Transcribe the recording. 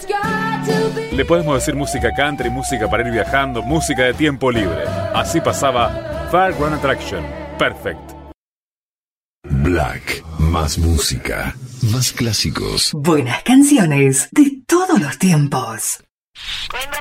Le podemos decir música country, música para ir viajando, música de tiempo libre. Así pasaba Fairground Attraction. Perfect. Black, más música, más clásicos. Buenas canciones de todos los tiempos. When